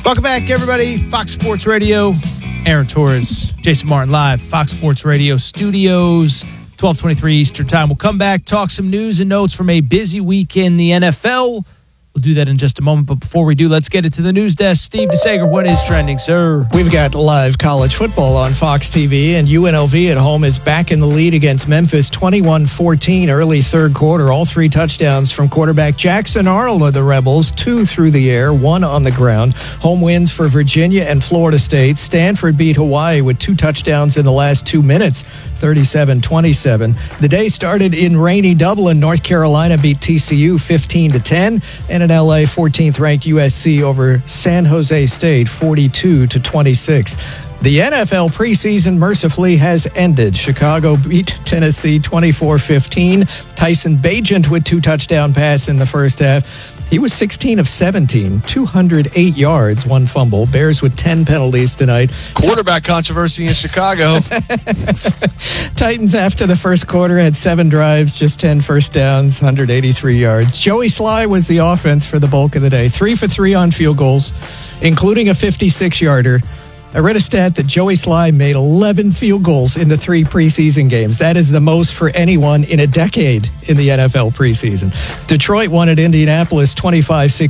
Welcome back, everybody. Fox Sports Radio. Aaron Torres, Jason Martin live, Fox Sports Radio studios, 12:23 Eastern Time. We'll come back, talk some news and notes from a busy week in the NFL. We'll do that in just a moment, but before we do, let's get it to the news desk. Steve DeSager, what is trending, sir? We've got live college football on Fox TV, and UNLV at home is back in the lead against Memphis, 21-14, early third quarter. All three touchdowns from quarterback Jackson Arnold of the Rebels, 2 through the air, 1 on the ground. Home wins for Virginia and Florida State. Stanford beat Hawaii with 2 touchdowns in the last 2 minutes, 37-27. The day started in rainy Dublin. North Carolina beat TCU 15-10, and in LA, 14th ranked USC over San Jose State 42-26. The NFL preseason mercifully has ended. Chicago beat Tennessee 24-15. Tyson Bagent with 2 touchdown passes in the first half. He was 16 of 17, 208 yards, 1 fumble. Bears with 10 penalties tonight. Quarterback controversy in Chicago. Titans after the first quarter had 7 drives, just 10 first downs, 183 yards. Joey Sly was the offense for the bulk of the day. 3 for 3 on field goals, including a 56-yarder. I read a stat that Joey Sly made 11 field goals in the 3 preseason games. That is the most for anyone in a decade in the NFL preseason. Detroit won at Indianapolis 25-16.